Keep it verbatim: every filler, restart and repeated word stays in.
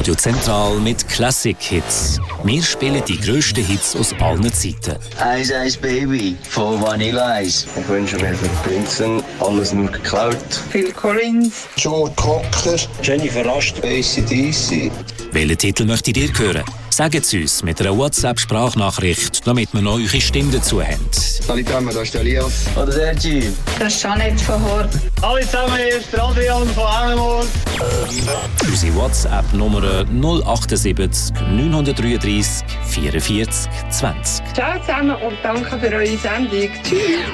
Radio Zentral mit Classic-Hits. Wir spielen die grössten Hits aus allen Zeiten. Ice Ice Baby von Vanilla Ice. Ich wünsche mir von Prinzen alles nur geklaut. Phil Collins, Joe Cocker, Jennifer Rast, A C D C. Welchen Titel möchtet ihr hören? Sagt es uns mit einer WhatsApp-Sprachnachricht, damit wir noch eure Stimme dazu haben. Salut, da ist der Elias. Oder der G. das ist Jeanette von Hort. Hallo zusammen, hier ist Adrian von Hängemoos. Unsere WhatsApp-Nummer null achtundsiebzig neunhundertdreiunddreißig vierundvierzig zwanzig. Ciao zusammen und danke für eure Sendung. Tschüss.